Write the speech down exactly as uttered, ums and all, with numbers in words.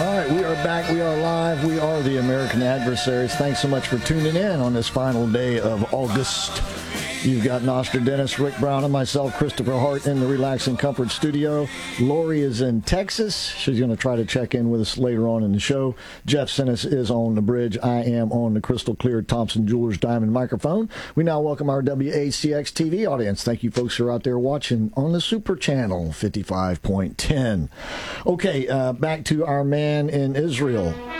All right, we are back. We are live. We are the American Adversaries. Thanks so much for tuning in on this final day of August. You've got Nostradamus, Rick Brown, and myself, Christopher Hart, in the Relaxing Comfort Studio. Lori is in Texas. She's going to try to check in with us later on in the show. Jeff Sinnis is on the bridge. I am on the crystal clear Thompson Jewelers Diamond microphone. We now welcome our W A C X T V audience. Thank you folks who are out there watching on the Super Channel fifty-five point ten. Okay, uh, back to our man in Israel.